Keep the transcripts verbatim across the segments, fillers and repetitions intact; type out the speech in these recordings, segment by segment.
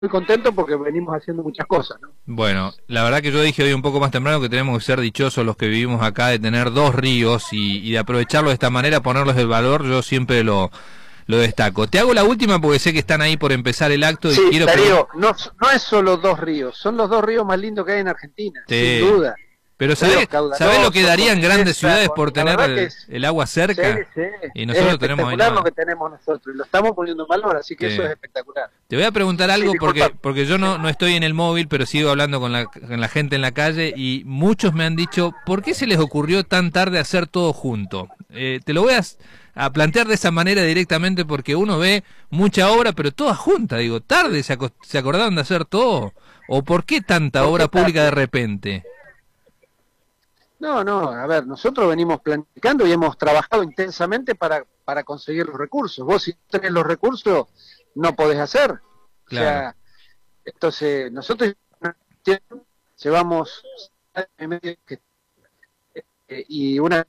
muy contento porque venimos haciendo muchas cosas, ¿no? Bueno, la verdad que yo dije hoy un poco más temprano que tenemos que ser dichosos los que vivimos acá de tener dos ríos y, y de aprovecharlo de esta manera, ponerlos del valor, yo siempre lo, lo destaco. Te hago la última porque sé que están ahí por empezar el acto y Sí, quiero... Darío, no, no es solo dos ríos, son los dos ríos más lindos que hay en Argentina, Sí. sin duda. Pero ¿sabés, ¿sabés lo que darían grandes ciudades por tener el, es, el agua cerca? Sí, sí. Y nosotros es tenemos ahí espectacular nomás. lo que tenemos nosotros, y lo estamos poniendo en valor, así que Sí. eso es espectacular. Te voy a preguntar algo Sí, porque porque yo no, no estoy en el móvil, pero sigo hablando con la, con la gente en la calle y muchos me han dicho, ¿por qué se les ocurrió tan tarde hacer todo junto? Eh, te lo voy a, a plantear de esa manera directamente porque uno ve mucha obra, pero toda junta. Digo, ¿tarde se, aco- se acordaron de hacer todo? ¿O por qué tanta ¿Por qué obra pública tarde? de repente? No, no, a ver, nosotros venimos planificando y hemos trabajado intensamente para, para conseguir los recursos. Vos si no tenés los recursos, no podés hacer. Claro. O sea, entonces nosotros llevamos años y medio que, eh, y una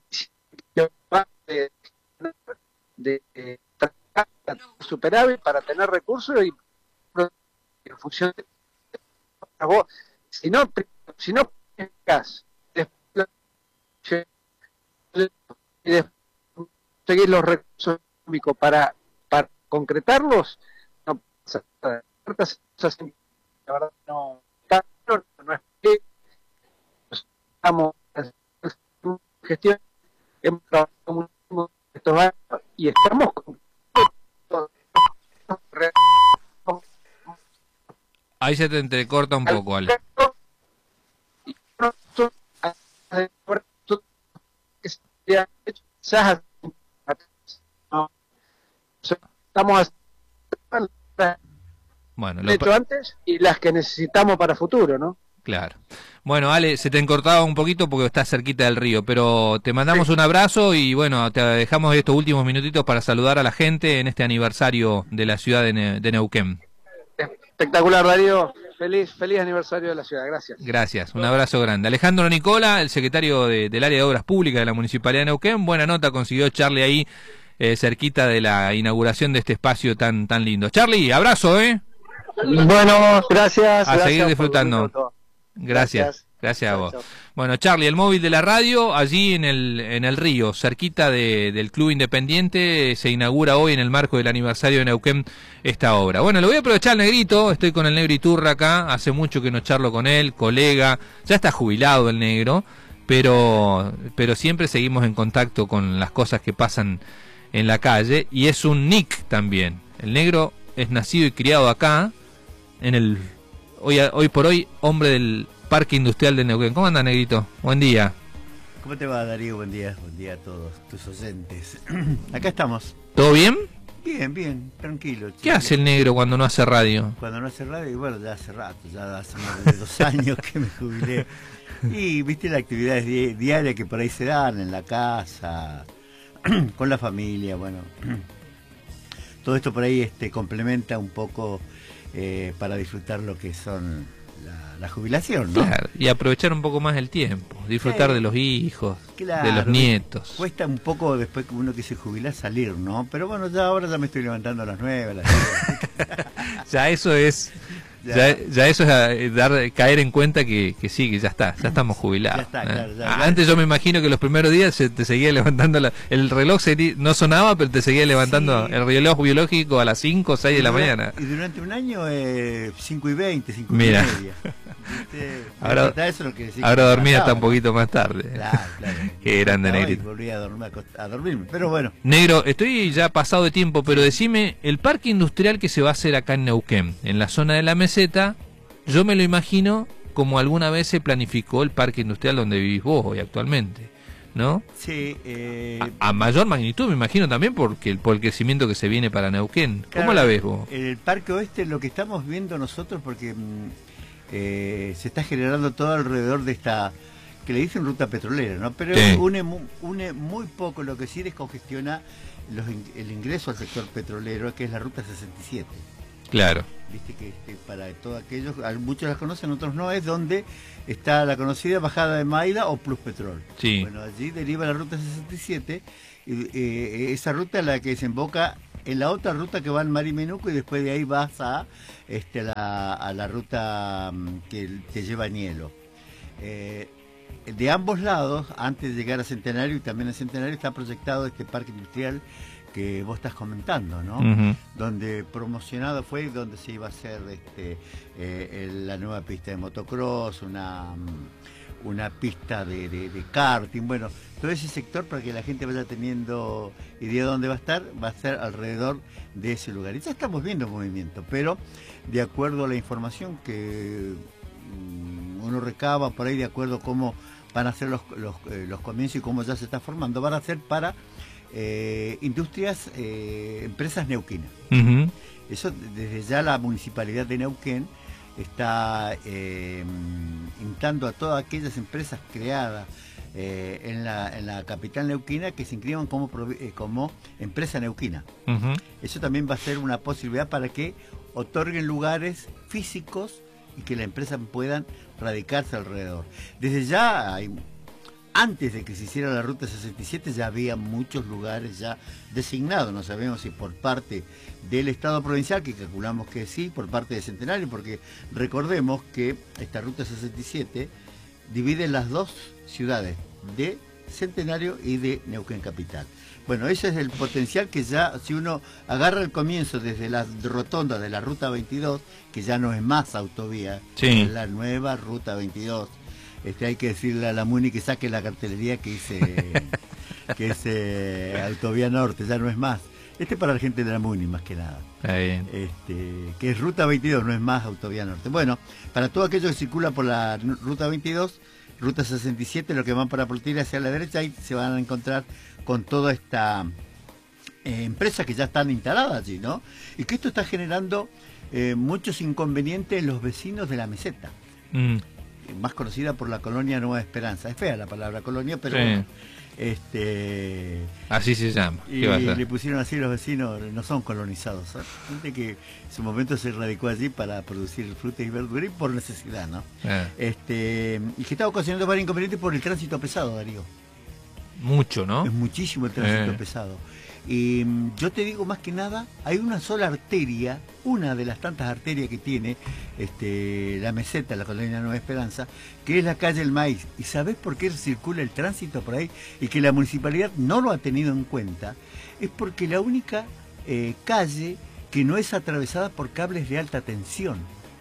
de, de, de trabajar superávit para tener recursos y en función de vos, si no, si no planificás, y después conseguir los recursos económicos para, para concretarlos, no pasa nada. La verdad no, no, no es que estamos haciendo gestión, hemos trabajado muchísimo estos años y estamos con Ahí se te entrecorta un poco, Ale. Estamos Bueno, lo lo hecho antes y las que necesitamos para futuro, ¿no? Claro. Bueno, Ale, se te encortaba un poquito porque estás cerquita del río, pero te mandamos sí. un abrazo y bueno, te dejamos estos últimos minutitos para saludar a la gente en este aniversario de la ciudad de, ne de Neuquén. Espectacular, Darío. Feliz, feliz aniversario de la ciudad. Gracias. Gracias, un abrazo grande. Alejandro Nicola, el secretario de, del área de Obras Públicas de la Municipalidad de Neuquén. Buena nota consiguió Charlie ahí, eh, cerquita de la inauguración de este espacio tan, tan lindo. Charlie, abrazo, ¿eh? Bueno, gracias. A gracias seguir disfrutando. Gracias, gracias, gracias a vos. Chau, chau. Bueno, Charlie, el móvil de la radio, allí en el en el río, cerquita de, del Club Independiente, se inaugura hoy en el marco del aniversario de Neuquén esta obra. Bueno, lo voy a aprovechar al Negrito, estoy con el Negro Iturra acá, hace mucho que no charlo con él, colega, ya está jubilado el Negro, pero, pero siempre seguimos en contacto con las cosas que pasan en la calle, y es un Nick también. El Negro es nacido y criado acá, en el... Hoy, hoy por hoy, hombre del Parque Industrial de Neuquén. ¿Cómo anda, Negrito? Buen día. ¿Cómo te va, Darío? Buen día, buen día a todos tus oyentes. Acá estamos. ¿Todo bien? Bien, bien, tranquilo. ¿Qué hace el Negro cuando no hace radio? Cuando no hace radio, bueno, ya hace rato, ya hace más de dos años que me jubilé. Y viste las actividades di diarias que por ahí se dan en la casa, con la familia, bueno. Todo esto por ahí este, complementa un poco... Eh, para disfrutar lo que son la, la jubilación, ¿no? Claro, y aprovechar un poco más el tiempo, disfrutar sí. de los hijos, claro, de los nietos. Cuesta un poco después que uno que se jubila salir, ¿no? Pero bueno, ya ahora ya me estoy levantando a las nueve, a las diez. Ya eso es... Ya, ya eso es dar, caer en cuenta que, que sí, que ya está, ya estamos jubilados. Ya está, ¿eh? claro, ya, Antes yo me imagino que los primeros días se te seguía levantando, la, el reloj se, no sonaba, pero te seguía levantando sí. el reloj biológico a las cinco o seis de la mañana. Y durante un año, eh, cinco y veinte, cinco y Mira. media. Ahora, eso lo que ahora dormía hasta un poquito más tarde. Claro, claro. Qué grande, Negrito. Volví a, dormir, a dormirme, pero bueno. Negro, estoy ya pasado de tiempo, pero decime, el parque industrial que se va a hacer acá en Neuquén, en la zona de la meseta, yo me lo imagino como alguna vez se planificó el parque industrial donde vivís vos hoy actualmente, ¿no? Sí. Eh... A, a mayor magnitud, me imagino también, porque el, por el crecimiento que se viene para Neuquén. Claro, ¿Cómo la ves vos? El Parque Oeste, lo que estamos viendo nosotros, porque eh, se está generando todo alrededor de esta, que le dicen ruta petrolera, ¿no? Pero sí. une, une muy poco, lo que sí descongestiona los, el ingreso al sector petrolero, que es la ruta sesenta y siete. Claro. Viste que este, para todos aquellos, muchos la conocen, otros no, es donde está la conocida bajada de Maida o Plus Petrol. Sí. Bueno, allí deriva la ruta sesenta y siete, y, eh, esa ruta es la que desemboca en la otra ruta que va al Marimenuco y después de ahí vas a, este, la, a la ruta que te lleva a Nielo. Eh, de ambos lados, antes de llegar a Centenario y también a Centenario, está proyectado este parque industrial que vos estás comentando, ¿no? Uh-huh. Donde promocionado fue donde se iba a hacer este, eh, la nueva pista de motocross, una, una pista de, de, de karting, bueno, todo ese sector para que la gente vaya teniendo idea de dónde va a estar, va a ser alrededor de ese lugar. Y ya estamos viendo movimiento, pero de acuerdo a la información que uno recaba por ahí, de acuerdo a cómo van a ser los, los, eh, los comienzos y cómo ya se está formando, van a ser para eh, industrias, eh, empresas neuquinas. Uh-huh. Eso desde ya la municipalidad de Neuquén está eh, instando a todas aquellas empresas creadas eh, en, la, en la capital neuquina que se inscriban como, eh, como empresa neuquina. Uh-huh. Eso también va a ser una posibilidad para que otorguen lugares físicos y que las empresas puedan radicarse alrededor. Desde ya, hay, antes de que se hiciera la Ruta sesenta y siete, ya había muchos lugares ya designados, no sabemos si por parte del Estado provincial, que calculamos que sí, por parte de Centenario, porque recordemos que esta Ruta sesenta y siete divide las dos ciudades de Centenario y de Neuquén Capital. Bueno, ese es el potencial que ya, si uno agarra el comienzo desde la rotonda de la Ruta veintidós, que ya no es más autovía, sí, es la nueva Ruta veintidós, este, hay que decirle a la Muni que saque la cartelería que dice que es eh, Autovía Norte, ya no es más. Este es para la gente de la Muni, más que nada. Está bien. Este, que es Ruta veintidós, no es más Autovía Norte. Bueno, para todo aquello que circula por la Ruta veintidós, Ruta sesenta y siete, lo que van para Portilla hacia la derecha, ahí se van a encontrar con toda esta eh, empresa que ya están instaladas allí, ¿no? Y que esto está generando eh, muchos inconvenientes en los vecinos de la meseta, mm. más conocida por la colonia Nueva Esperanza. Es fea la palabra colonia, pero sí, bueno, este, así se llama. Y le pusieron así los vecinos, no son colonizados, ¿sabes? Gente que en su momento se radicó allí para producir frutas y verduras por necesidad, ¿no? Ah. Este, y que está ocasionando varios inconvenientes por el tránsito pesado, Darío. Mucho, ¿no? Es muchísimo el tránsito eh. pesado. Y yo te digo, más que nada, hay una sola arteria, una de las tantas arterias que tiene este, la meseta, la colonia Nueva Esperanza, que es la calle El Maíz. ¿Y sabés por qué circula el tránsito por ahí? Y que la municipalidad no lo ha tenido en cuenta. Es porque la única eh, calle que no es atravesada por cables de alta tensión.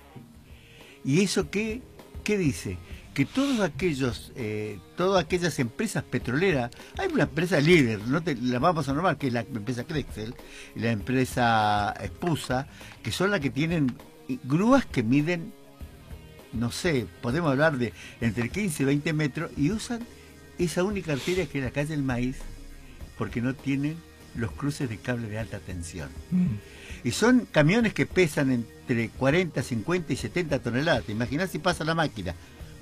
¿Y eso qué, qué dice? Que todos aquellos, eh, todas aquellas empresas petroleras, hay una empresa líder, no te, la vamos a nombrar, que es la empresa Crexel, y la empresa Espusa, que son las que tienen grúas que miden, no sé, podemos hablar de entre quince y veinte metros, y usan esa única arteria que es la calle El Maíz, porque no tienen los cruces de cable de alta tensión. Mm. Y son camiones que pesan entre cuarenta, cincuenta y setenta toneladas. ¿Te imaginas si pasa la máquina?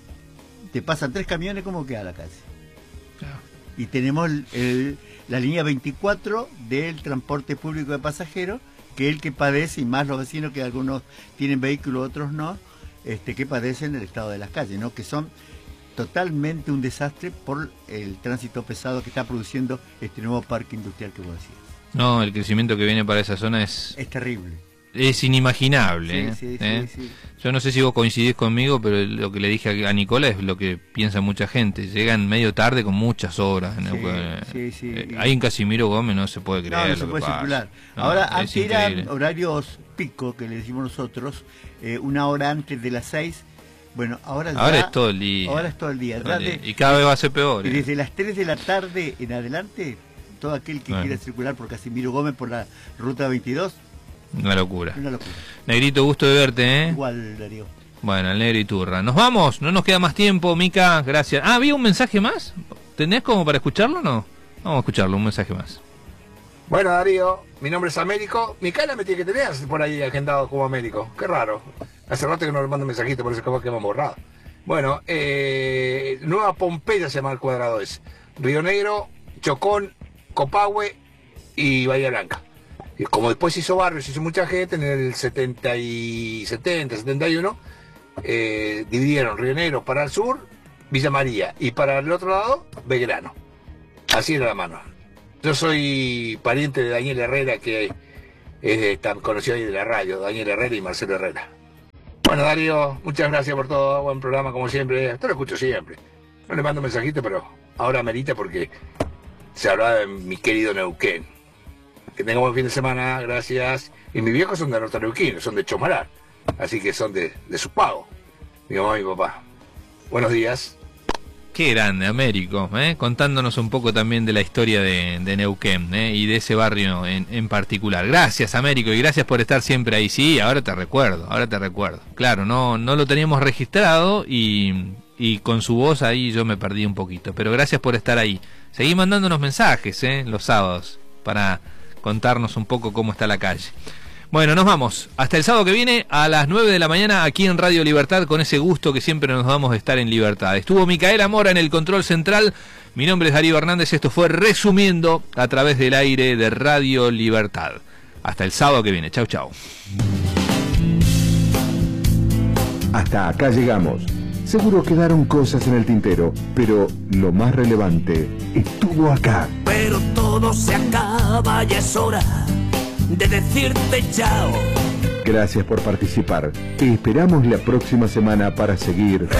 Te pasan tres camiones, ¿cómo queda la calle? Claro. Y tenemos el, el, la línea veinticuatro del transporte público de pasajeros, que es el que padece, y más los vecinos que algunos tienen vehículos, otros no, este, que padecen el estado de las calles, ¿no? Que son totalmente un desastre por el tránsito pesado que está produciendo este nuevo parque industrial que vos decías. No, el crecimiento que viene para esa zona es... Es terrible. Es inimaginable. Sí, ¿eh? sí, ¿Eh? sí, sí. Yo no sé si vos coincidís conmigo, pero lo que le dije a Nicola es lo que piensa mucha gente. Llegan medio tarde con muchas obras. Sí, eh, sí, sí. Eh, ahí en Casimiro Gómez no se puede creer. No, no se lo puede que circular. No, Ahora, antes eran horarios pico, que le decimos nosotros, eh, una hora antes de las seis. Bueno, ahora, ahora ya, es todo el día. Ahora es todo el día. Todo el día. Y cada vez va a ser peor. Y ¿eh? desde las tres de la tarde en adelante, todo aquel que bueno. quiera circular por Casimiro Gómez por la ruta veintidós, Una locura. Una locura. Negrito, gusto de verte, ¿eh? Igual, Darío. Bueno, el Negro y Turra. Nos vamos, no nos queda más tiempo, Mica, gracias. Ah, ¿había un mensaje más? ¿Tenés como para escucharlo o no? Vamos a escucharlo, un mensaje más. Bueno, Darío, mi nombre es Américo. Micaela me tiene que tener por ahí agendado como Américo. Qué raro. Hace rato que no le mando un mensajito, por eso capaz que me han borrado. Bueno, eh, Nueva Pompeya se llama el cuadrado ese. Río Negro, Chocón, Copahue y Bahía Blanca. Y como después se hizo barrio, se hizo mucha gente, en el setenta y setenta, setenta y uno, eh, dividieron Río Negro para el sur, Villa María, y para el otro lado, Belgrano. Así era la mano. Yo soy pariente de Daniel Herrera, que es tan conocido ahí de la radio, Daniel Herrera y Marcelo Herrera. Bueno, Darío, muchas gracias por todo, buen programa como siempre, te lo escucho siempre. No le mando mensajito, pero ahora merita porque se hablaba de mi querido Neuquén. Que tenga buen fin de semana, gracias. Y mis viejos son de Norte Neuquén, son de Chomalar, así que son de, de su pago, mi mamá y mi papá. Buenos días. Qué grande, Américo, ¿eh? Contándonos un poco también de la historia de, de Neuquén, ¿eh? Y de ese barrio en, en particular. Gracias, Américo, y gracias por estar siempre ahí. Sí, ahora te recuerdo, ahora te recuerdo. Claro, no, no lo teníamos registrado y, y con su voz ahí yo me perdí un poquito. Pero gracias por estar ahí. Seguí mandándonos mensajes, ¿eh? Los sábados para contarnos un poco cómo está la calle. Bueno, nos vamos. Hasta el sábado que viene a las nueve de la mañana aquí en Radio Libertad, con ese gusto que siempre nos damos de estar en libertad. Estuvo Micaela Mora en el control central. Mi nombre es Darío Hernández. Esto fue Resumiendo a través del aire de Radio Libertad. Hasta el sábado que viene. Chau, chau. Hasta acá llegamos. Seguro quedaron cosas en el tintero, pero lo más relevante estuvo acá. Pero todo se acaba, ya es hora de decirte chao. Gracias por participar. Te esperamos la próxima semana para seguir